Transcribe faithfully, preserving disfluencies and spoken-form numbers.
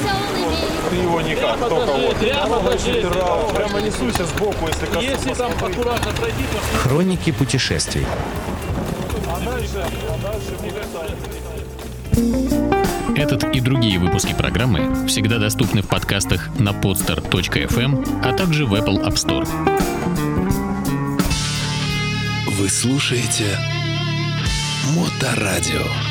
Ты его никак, только вот. Прямо подожди. Прямо несуйся сбоку, если коснуться. Если там аккуратно пройти, то... Хроники путешествий. А дальше, а дальше будет... Этот и другие выпуски программы всегда доступны в подкастах на podster точка эф эм, а также в Apple App Store. Вы слушаете Моторадио.